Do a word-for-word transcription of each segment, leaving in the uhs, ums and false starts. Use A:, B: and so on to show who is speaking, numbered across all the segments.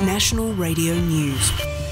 A: National Radio News.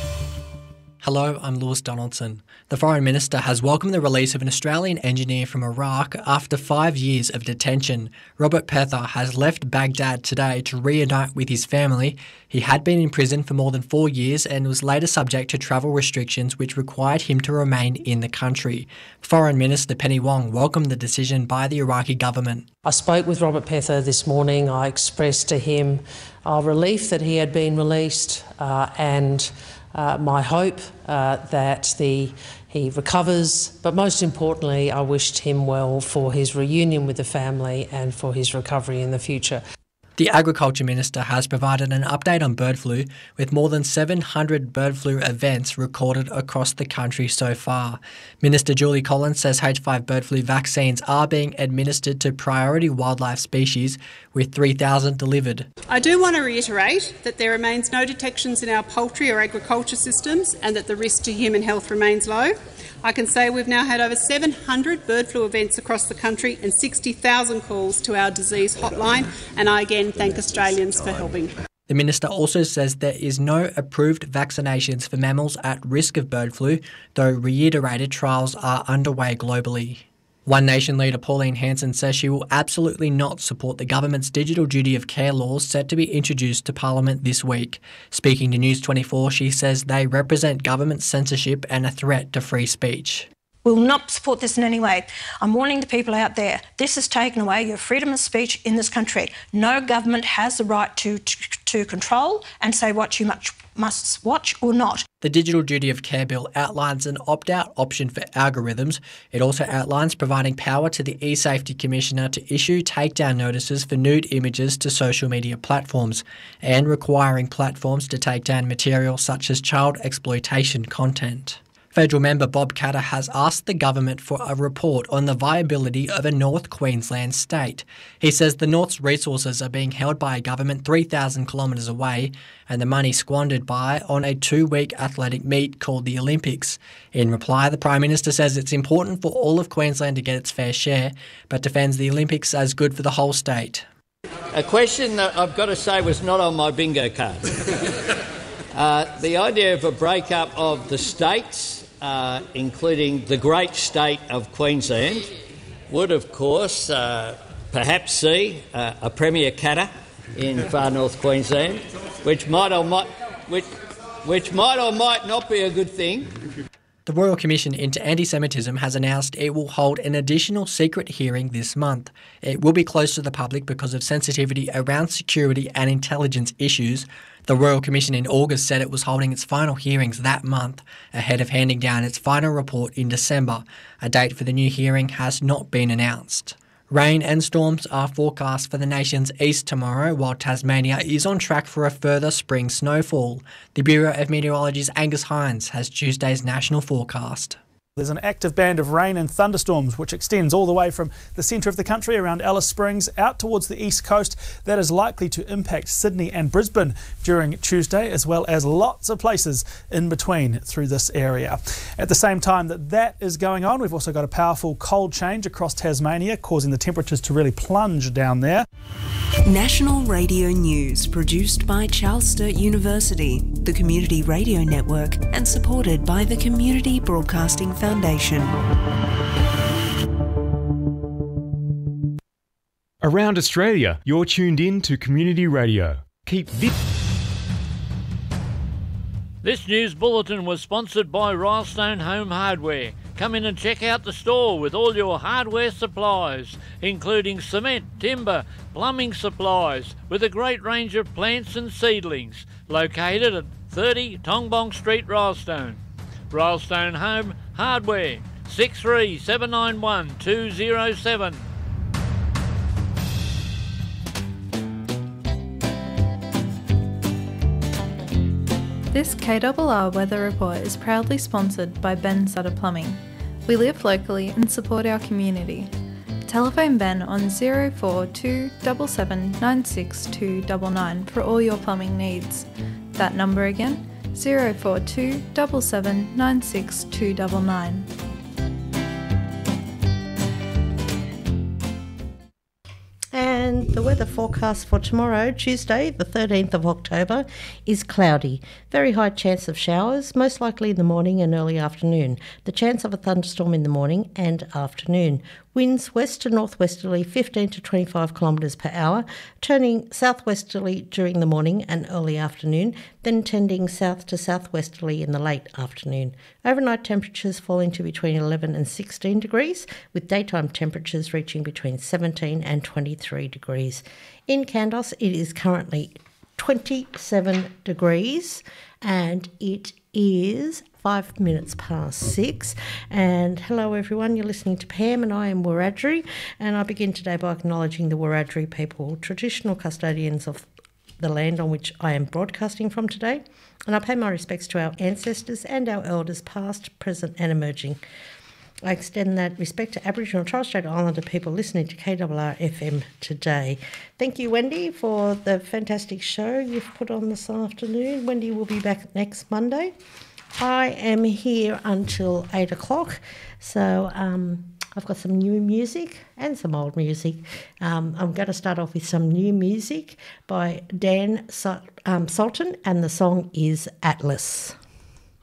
B: Hello, I'm Lewis Donaldson. The Foreign Minister has welcomed the release of an Australian engineer from Iraq after five years of detention. Robert Pether has left Baghdad today to reunite with his family. He had been in prison for more than four years and was later subject to travel restrictions which required him to remain in the country. Foreign Minister Penny Wong welcomed the decision by the Iraqi government.
C: I spoke with Robert Pether this morning. I expressed to him our relief that he had been released uh, and Uh, my hope uh, that the, he recovers, but most importantly, I wished him well for his reunion with the family and for his recovery in the future.
B: The Agriculture Minister has provided an update on bird flu, with more than seven hundred bird flu events recorded across the country so far. Minister Julie Collins says H five bird flu vaccines are being administered to priority wildlife species, with three thousand delivered.
D: I do want to reiterate that there remains no detections in our poultry or agriculture systems and that the risk to human health remains low. I can say we've now had over seven hundred bird flu events across the country and sixty thousand calls to our disease hotline, and I again thank Australians for helping.
B: The Minister also says there is no approved vaccinations for mammals at risk of bird flu, though reiterated trials are underway globally. One Nation leader Pauline Hanson says she will absolutely not support the government's digital duty of care laws set to be introduced to Parliament this week. Speaking to News twenty-four, she says they represent government censorship and a threat to free speech.
E: We will not support this in any way. I'm warning the people out there, this has taken away your freedom of speech in this country. No government has the right to, to, to control and say what you must, must watch or not.
B: The Digital Duty of Care Bill outlines an opt-out option for algorithms. It also outlines providing power to the eSafety Commissioner to issue takedown notices for nude images to social media platforms and requiring platforms to take down material such as child exploitation content. Federal member Bob Katter has asked the government for a report on the viability of a North Queensland state. He says the North's resources are being held by a government three thousand kilometres away and the money squandered by on a two-week athletic meet called the Olympics. In reply, the Prime Minister says it's important for all of Queensland to get its fair share, but defends the Olympics as good for the whole state.
F: A question that I've got to say was not on my bingo card. uh, the idea of a breakup of the states, Uh, including the great state of Queensland, would of course uh, perhaps see uh, a Premier Katter in far north Queensland, which might or might which, which might or might not be a good thing.
B: The Royal Commission into Anti-Semitism has announced it will hold an additional secret hearing this month. It will be closed to the public because of sensitivity around security and intelligence issues. The Royal Commission in August said it was holding its final hearings that month, ahead of handing down its final report in December. A date for the new hearing has not been announced. Rain and storms are forecast for the nation's east tomorrow, while Tasmania is on track for a further spring snowfall. The Bureau of Meteorology's Angus Hines has Tuesday's national forecast.
G: There's an active band of rain and thunderstorms which extends all the way from the centre of the country around Alice Springs out towards the east coast. That is likely to impact Sydney and Brisbane during Tuesday, as well as lots of places in between through this area. At the same time that that is going on, we've also got a powerful cold change across Tasmania, causing the temperatures to really plunge down there.
A: National Radio News, produced by Charles Sturt University, the Community Radio Network, and supported by the Community Broadcasting Foundation.
H: Around Australia, you're tuned in to Community Radio. Keep this.
I: This news bulletin was sponsored by Rylestone Home Hardware. Come in and check out the store with all your hardware supplies, including cement, timber, plumbing supplies, with a great range of plants and seedlings. Located at thirty Tongbong Street, Rylestone. Rylestone Home Hardware, six three seven nine one two zero seven.
J: This K R R weather report is proudly sponsored by Ben Sutter Plumbing. We live locally and support our community. Telephone Ben on zero four two seven seven nine six two nine nine for all your plumbing needs. That number again, zero four two seven seven nine six two nine nine.
K: And The weather forecast for tomorrow, Tuesday, the thirteenth of October, is cloudy. Very high chance of showers, most likely in the morning and early afternoon. The chance of a thunderstorm in the morning and afternoon. Winds west to northwesterly fifteen to twenty-five kilometres per hour, turning southwesterly during the morning and early afternoon, then tending south to southwesterly in the late afternoon. Overnight temperatures falling to between eleven and sixteen degrees, with daytime temperatures reaching between seventeen and twenty-three degrees. In Kandos, it is currently twenty-seven degrees and it is five minutes past six. And hello everyone, you're listening to Pam and I am Wiradjuri, and I begin today by acknowledging the Wiradjuri people, traditional custodians of the land on which I am broadcasting from today, and I pay my respects to our ancestors and our elders past, present and emerging. I extend that respect to Aboriginal and Torres Strait Islander people listening to K R R F M today. Thank you, Wendy, for the fantastic show you've put on this afternoon. Wendy will be back next Monday. I am here until eight o'clock, so um, I've got some new music and some old music. Um, I'm going to start off with some new music by Dan Sul- um, Sultan, and the song is Atlas.